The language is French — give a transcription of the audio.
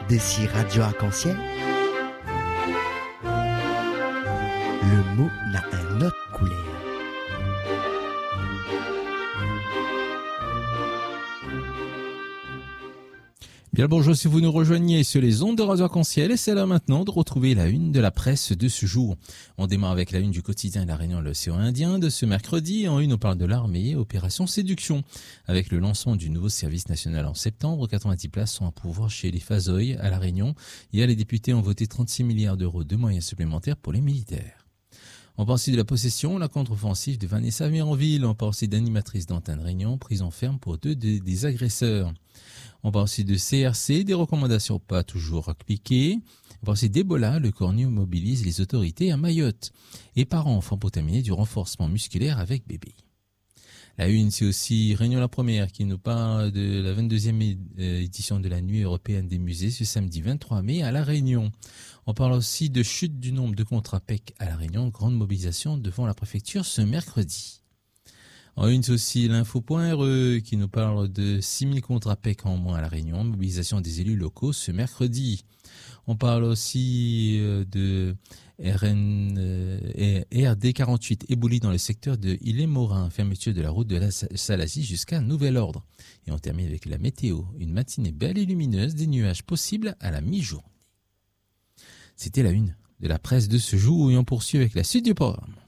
D'ici Radio Arc-en-Ciel, le mot n'a un autre couleur. Bien le bonjour si vous nous rejoignez sur les ondes de Radio Arc-en-Ciel et c'est là maintenant de retrouver la une de la presse de ce jour. On démarre avec la une du quotidien La Réunion, l'océan Indien de ce mercredi. En une, on parle de l'armée, opération séduction. Avec le lancement du nouveau service national en septembre, 90 places sont à pourvoir chez les Fazoy à La Réunion. Hier, les députés ont voté 36 milliards d'euros de moyens supplémentaires pour les militaires. On parle aussi de la possession, la contre-offensive de Vanessa Miranville. On parle aussi d'animatrice d'antenne Réunion, prise en ferme pour deux des agresseurs. On parle aussi de CRC, des recommandations pas toujours appliquées. On parle aussi d'Ebola, le Cornu mobilise les autorités à Mayotte. Et parents enfants pour terminer du renforcement musculaire avec bébé. La une, c'est aussi Réunion la première qui nous parle de la 22e édition de la Nuit européenne des musées ce samedi 23 mai à La Réunion. On parle aussi de chute du nombre de contrats PEC à La Réunion, grande mobilisation devant la préfecture ce mercredi. En une, c'est aussi l'info.re qui nous parle de 6000 contrats PEC en moins à La Réunion, mobilisation des élus locaux ce mercredi. On parle aussi de RD 48 éboulis dans le secteur de Ille-et-Morin, fermeture de la route de la Salazie jusqu'à nouvel ordre. Et on termine avec la météo, une matinée belle et lumineuse, des nuages possibles à la mi-journée. C'était la une de la presse de ce jour et on poursuit avec la suite du programme.